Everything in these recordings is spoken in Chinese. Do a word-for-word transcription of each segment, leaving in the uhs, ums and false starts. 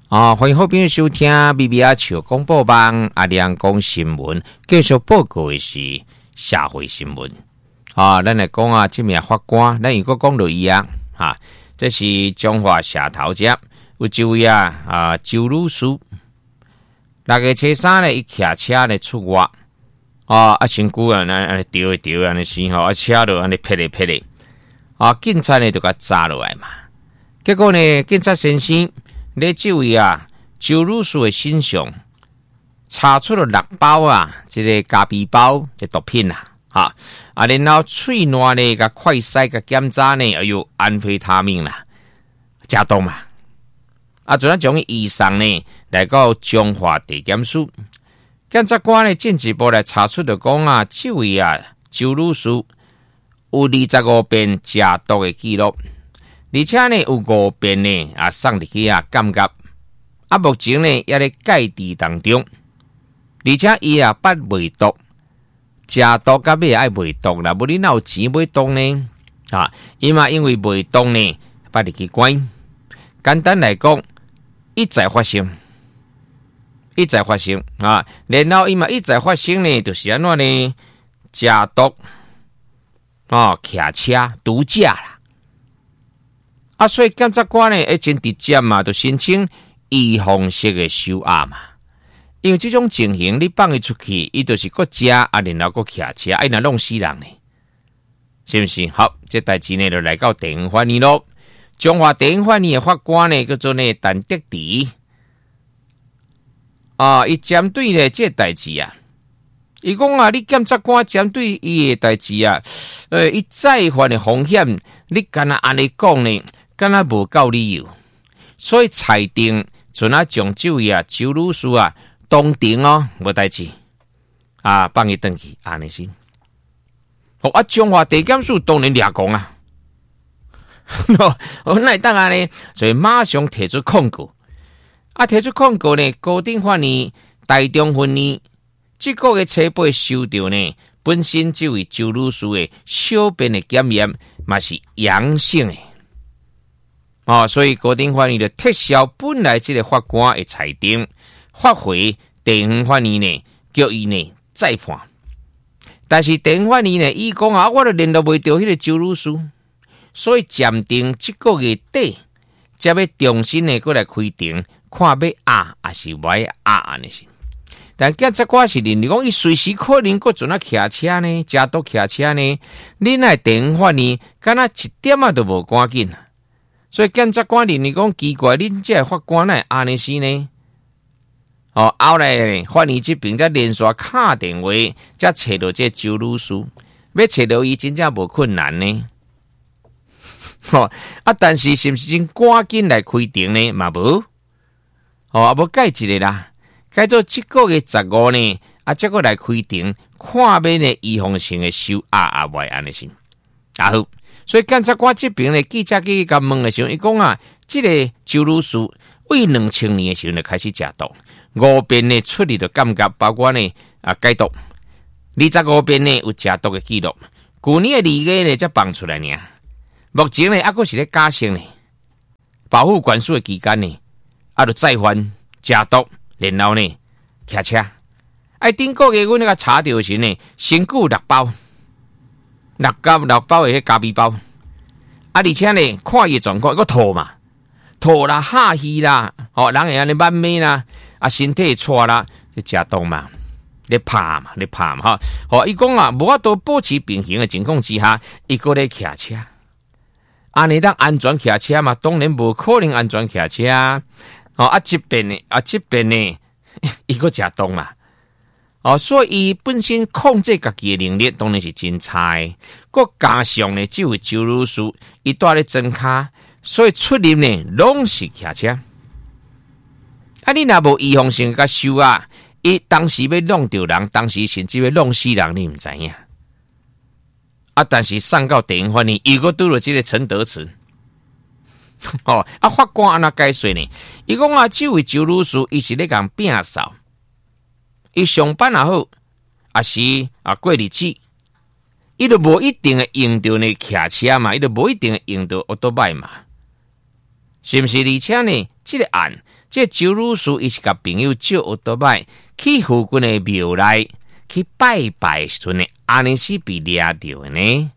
啊，欢迎好朋友收听 B B R 笑广播网阿亮讲新闻，继续报告的是社会新闻。啊，咱来讲啊，这名法官，咱如果讲到伊啊，哈，这是中华社头家有一位啊啊周律师，六月初三呢，伊骑车呢出外，啊啊身躯啊，安尼调一调安尼先吼，啊车就安尼撇咧撇咧，啊警察呢就甲抓落来嘛，结果呢，警察先生。咧这位啊，周律师的身上查出了六包啊，这个咖啡包的毒品啦，哈啊，然后喙内呢个快筛个检查呢，还有安非他命啦，加毒嘛，啊，就咱将以上呢来到中华地检署，检察官呢进一步来查出就讲啊，这位啊周律师有二十五遍加毒的记录。而且呢，有五遍呢啊送入去啊监狱，啊目前呢也咧戒治当中，而且伊啊捌卖毒，食毒甲尾爱卖毒啦，无你哪有钱买毒呢？啊，伊嘛因为卖毒呢，捌入去关。简单来讲，一再发生，一再发生啊，然后伊嘛一再发生呢，就是安怎呢？食毒哦，骑车毒驾啦。啊，所以检察官呢，会真直接嘛，就申请预防式的收押嘛。因为这种情形，你放伊出去，伊就是搁食啊，然后搁骑车，哎，那弄死人呢，是不是？好，这代志呢就来到地方法院咯。中华地方法院的法官呢，叫做呢陈德迪啊，伊针对呢这代志啊，伊讲啊，你检察官针对伊的代志啊，呃，伊再犯的风险，你敢若安尼讲呢？敢若无够理由，所以裁定准啊将这位啊周律师啊当庭哦，无代志啊，放伊登去安尼先。好啊，中华地检署当然掠讲啊，我那当然呢，所以马上提出控告。啊，提出控告呢，高等法院、台中法院这个月初八收到呢，本身这位周律师的小便的检验嘛是阳性的。哦，所以高等法院就撤销本来这个法官的裁定，发回地方法院呢，叫伊呢再判。但是地方法院呢，伊讲啊，我都联络袂到迄个周律师，所以暂定这个月底，才要重新呢过来开庭，看要压还是袂压安尼是。但检察官是认为讲，伊随时可能搁准啊骑车呢，加多骑车呢，恁来地方法院，敢若一点啊都无赶紧。所以检察官认为讲奇怪，恁这法官哪会安尼是呢？哦，后来呢，法院这边才连续敲电话，才找到这周律师，要找到伊真正无困难呢。哦，啊，但是是不是真赶紧来开庭呢？嘛无，哦，啊，无改一个啦，改做这个月十五呢，啊，再过来开庭，看要呢预防性的收押啊，袂安尼先。啊好。所以检察官这边呢，记者去甲问的时候，伊讲啊，这个周律师为两千年的时候就开始食毒，五遍呢出入的监狱，包括呢啊戒毒，二十五遍呢有食毒的记录。去年的二月呢才放出来呢，目前呢还阁是咧假释呢，保护管束的期间呢，啊就再犯食毒，然后呢骑车。哎，顶个月阮那个查到时呢，身躯六包。六包六包的咖啡包，啊！而且呢，看伊状况，个吐嘛，吐啦、哈气啦，哦，人会安尼慢慢啦，啊，身体错啦，就食毒嘛，咧拍嘛，咧拍嘛，哈！哦，伊讲啊，无法度保持平衡的情况之下，伊个咧骑车，安尼当安全骑车嘛，当然无可能安全骑车啊！哦，啊，这边呢，啊，这边呢，伊个食毒嘛。哦，所以伊本身控制家己的能力当然是真差的，佮加上呢，这位周律师伊住咧真卡，所以出入呢拢是骑车。啊，你若无预防性甲收啊，伊当时要弄着人，当时甚至要弄死人，你毋知影。啊，但是上到地方法院，伊个拄了这个陈德慈。哦，啊，法官安那解说呢？伊讲啊，这位周律师伊是咧共摒扫。伊上班也好，也是啊过日子，伊就无一定会用到呢骑车嘛，伊就无一定会用到奥多拜嘛，是不是？而且呢，这个案这周女士伊是甲朋友借奥多麦去附近的庙内去拜拜时阵呢，安尼是被抓到的呢。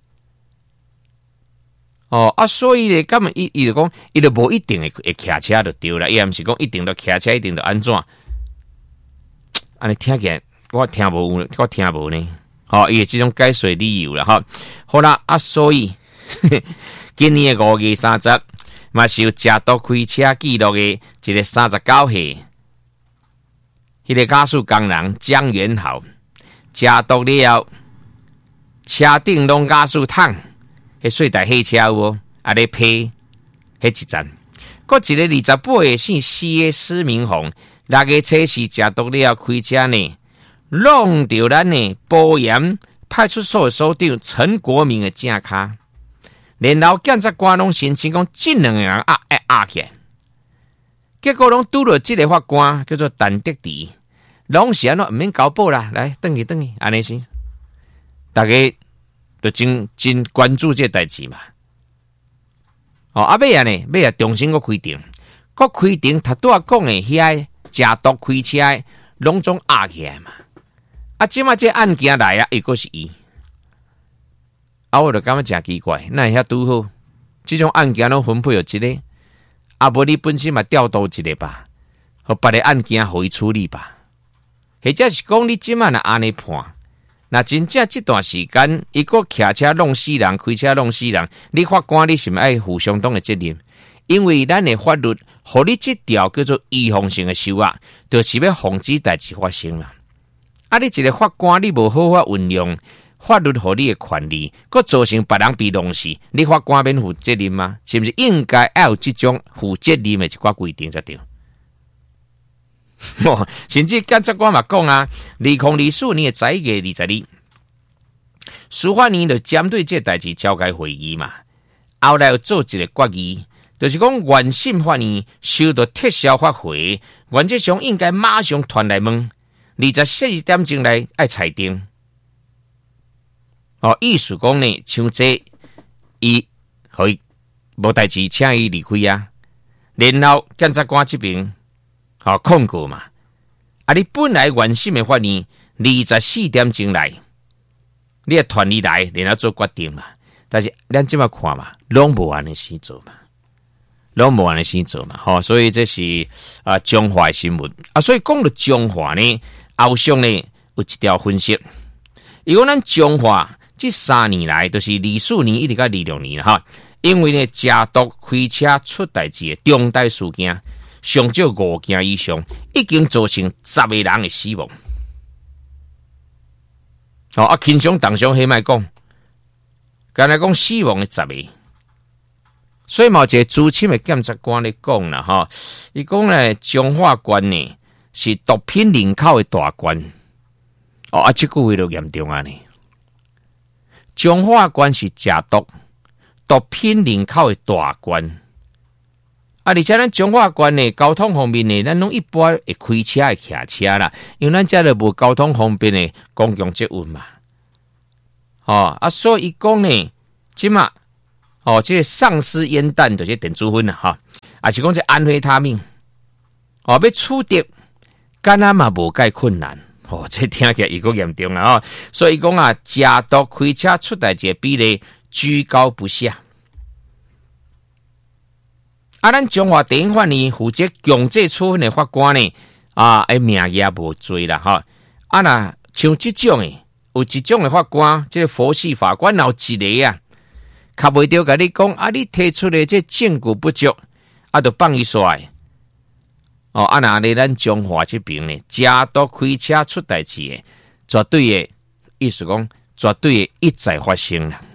哦啊，所以咧，根本伊伊就讲，伊就无一定会会骑车就对啦，伊也毋是讲一定都骑车，一定就安怎？安尼听起来我听无，我听无呢。哦，伊这种解释理由啦，哈。好啦，啊，所以今年的五月三十，嘛是有驾毒开车记录的一个三十九岁，迄个驾驶工人江元豪，驾毒了，车顶拢驾驶桶。迄碎台汽车有无？啊咧批，迄一站。搁一个二十八岁姓施的施明宏，六月初四食毒了开车呢，弄到咱呢保盐派出所的所长陈国民的正卡，然后检察官拢申请讲，这两个人压压压起来，结果拢拄到这个法官叫做陈德迪，拢是安怎毋免交保啦，来转去转去，安尼是，大家。就真真关注这代志嘛，哦，啊尾啊呢，尾啊重新个开庭，个开庭他拄啊讲的遐假毒开车的，拢总压起来嘛。啊，即马这案件来啊，伊个是伊，啊，我就感觉真奇怪，那遐拄好，这种案件拢分配有一个，啊，无你本身嘛调度一个吧，和别个案件互伊处理吧，或者是讲你即马若安尼判。那真正这段时间，一个骑车弄死人，开车弄死人，你法官你是毋爱负相当的责任？因为咱的法律，互你这条叫做预防性的修啊，就是要防止代志发生啦。啊，你一个法官，你无好法运用法律互你的权利，佮造成别人被弄死，你法官免负责任吗？是不是应该要有这种负责任的一寡规定才对？哦，甚至检察官嘛讲啊，二零二四年的十一月二十日，司法院就针对这代志召开会议嘛，后来又做一个决议，就是讲原审法院收到特效发回，原则上应该马上传来问，二十四点钟来爱裁定。哦，意思讲呢，像这伊可以无代志，请伊离开啊，然后检察官这边。好、哦、控告嘛？啊，你本来原审的法院二十四点钟来，你也传你来，然后做决定嘛。但是咱即马看嘛，拢无安尼先做嘛，拢无安尼先做嘛。吼、哦，所以这是啊中华的新闻啊。所以讲到中华呢，后上呢有一条分析，因为咱中华这三年来都、就是二四年一直到二六年哈，因为呢驾毒开车出代志的重大事件。上少五件以上，已经造成十个人的死亡。哦啊，轻伤、重伤，迄卖讲，刚才讲死亡的十个，所以嘛，一个资深的检察官咧讲啦，哈，伊讲咧，彰化县呢是毒品人口的大县。哦啊，这句话就严重啊呢。彰化县是食毒、毒品人口的大县。啊！而且咱彰化县呢，交通方面呢，咱拢一般会开车会骑车啦，因为咱遮就无交通方便的公共捷运嘛。哦啊，所以讲呢，即马哦，这个丧尸烟弹就是电子烟啦，哈，啊是讲这安非他命，哦要取得，敢若嘛无介困难，哦，这听起来又够严重啊！哦，所以讲啊，驾毒开车出代志比例居高不下。啊，咱中华地院法院负责强制处分的法官呢，啊，诶名也无多啦，哈。啊，那像这种诶，有一种的法官，这个佛系法官有一个啊，较袂着甲你讲，啊，你提出的这证据不足，啊，就放伊煞。哦，啊，那咧咱中华这边呢，驾毒开车出代志诶，绝对诶，意思讲绝对诶一再发生啦。